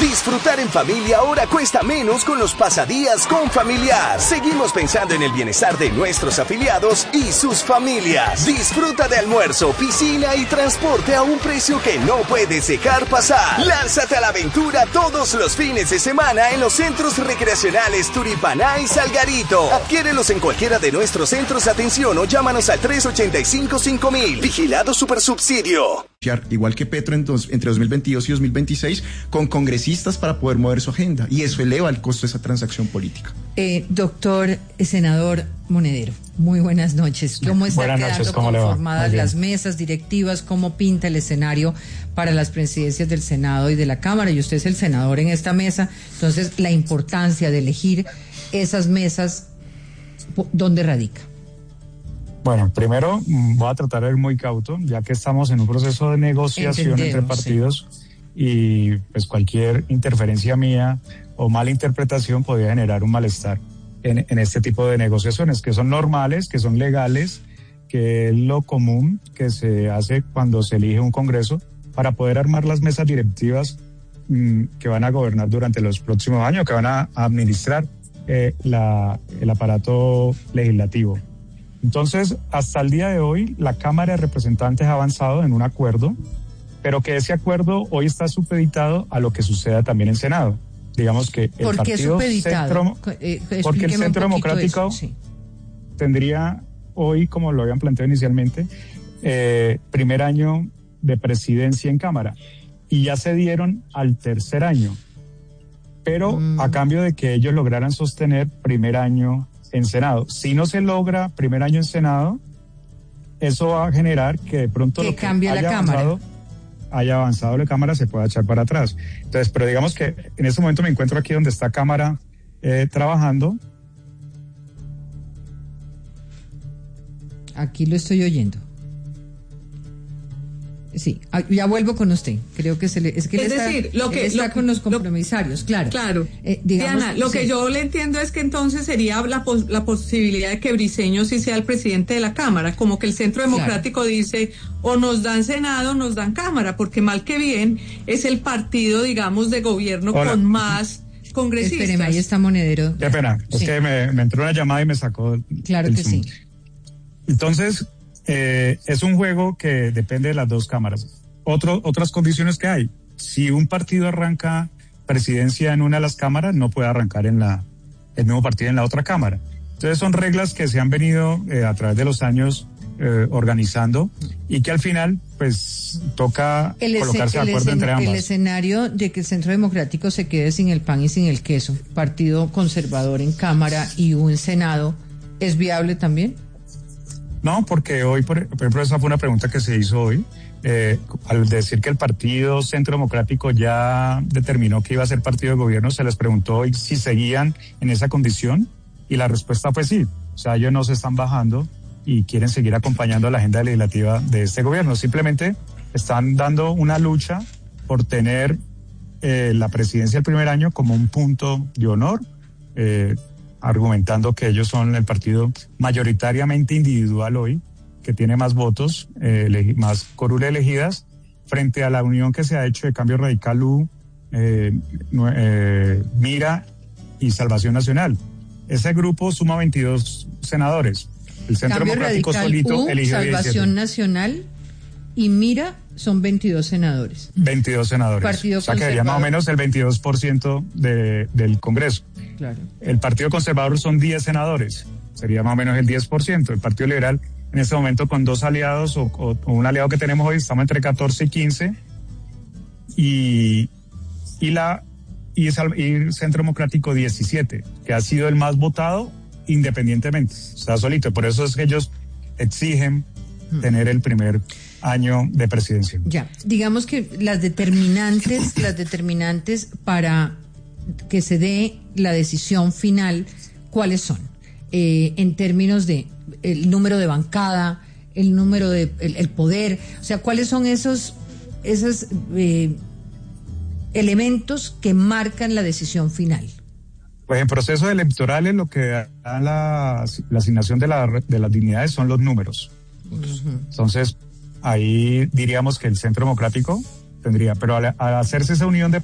Disfrutar en familia ahora cuesta menos con los pasadías con Familiar. Seguimos pensando en el bienestar de nuestros afiliados y sus familias. Disfruta de almuerzo, piscina y transporte a un precio que no puedes dejar pasar. Lánzate a la aventura todos los fines de semana en los centros recreacionales Turipaná y Salgarito. Adquiérelos en cualquiera de nuestros centros de atención o llámanos al 385-5000. Vigilado Supersubsidio. Igual que Petro entre 2022 y 2026, con congresistas para poder mover su agenda, y eso eleva el costo de esa transacción política. Doctor senador Monedero, muy buenas noches. ¿Cómo están quedando conformadas las mesas directivas? ¿Cómo pinta el escenario para las presidencias del Senado y de la Cámara? Y usted es el senador en esta mesa, entonces la importancia de elegir esas mesas, ¿dónde radica? Bueno, primero voy a tratar de ir muy cauto, ya que estamos en un proceso de negociación entre partidos, sí. Y pues cualquier interferencia mía o mala interpretación podría generar un malestar en este tipo de negociaciones, que son normales, que son legales, que es lo común que se hace cuando se elige un Congreso para poder armar las mesas directivas que van a gobernar durante los próximos años, que van a administrar el aparato legislativo. Entonces, hasta el día de hoy, la Cámara de Representantes ha avanzado en un acuerdo, pero que ese acuerdo hoy está supeditado a lo que suceda también en Senado. Digamos que el partido porque el Centro Democrático tendría hoy, como lo habían planteado inicialmente, primer año de presidencia en Cámara, y ya se dieron al tercer año, pero a cambio de que ellos lograran sostener primer año en Senado. Si no se logra primer año en Senado, eso va a generar que de pronto que cambie la Cámara. Haya avanzado la Cámara, se pueda echar para atrás. Entonces, pero digamos que en este momento me encuentro aquí donde está Cámara trabajando. Aquí lo estoy oyendo. Sí, ya vuelvo con usted. Creo que está con los compromisarios, claro. Claro. Diana, lo que yo le entiendo es que entonces sería la posibilidad de que Briceño sí sea el presidente de la Cámara, como que el Centro Democrático dice, o nos dan Senado o nos dan Cámara, porque mal que bien es el partido, digamos, de gobierno con más congresistas. Espéreme, ahí está Monedero. Qué pena, es que me entró una llamada y me sacó. Claro que sí. Entonces, es un juego que depende de las dos cámaras. Otras condiciones que hay. Si un partido arranca presidencia en una de las cámaras, no puede arrancar el mismo partido en la otra cámara. Entonces son reglas que se han venido a través de los años organizando, y que al final pues toca colocarse de acuerdo entre ambas. El escenario de que el Centro Democrático se quede sin el pan y sin el queso, partido conservador en Cámara y un Senado, ¿es viable también? No, porque hoy, por ejemplo, esa fue una pregunta que se hizo hoy, al decir que el partido Centro Democrático ya determinó que iba a ser partido de gobierno, se les preguntó hoy si seguían en esa condición, y la respuesta fue sí. O sea, ellos no se están bajando y quieren seguir acompañando la agenda legislativa de este gobierno. Simplemente están dando una lucha por tener la presidencia el primer año como un punto de honor, argumentando que ellos son el partido mayoritariamente individual hoy, que tiene más votos, más curules elegidas, frente a la unión que se ha hecho de Cambio Radical U, Mira y Salvación Nacional. Ese grupo suma 22 senadores. El Centro Cambio Democrático Radical solito U, eligió Salvación 17. Nacional y Mira son 22 senadores. 22 senadores. Partido o sea, que sería más o menos el 22% del Congreso. Claro. El Partido Conservador son 10 senadores, sería más o menos el 10%. El Partido Liberal, en este momento, con dos aliados o un aliado que tenemos hoy, estamos entre 14 y 15. Y el Centro Democrático 17, que ha sido el más votado independientemente, está solito. Por eso es que ellos exigen tener el primer año de presidencia. Ya, digamos que las determinantes para que se dé la decisión final, ¿cuáles son? En términos de el número de bancada, el número de el poder, o sea, ¿cuáles son esos elementos que marcan la decisión final? Pues en procesos electorales lo que da la asignación de las dignidades son los números. Entonces, ahí diríamos que el Centro Democrático tendría, pero al hacerse esa unión de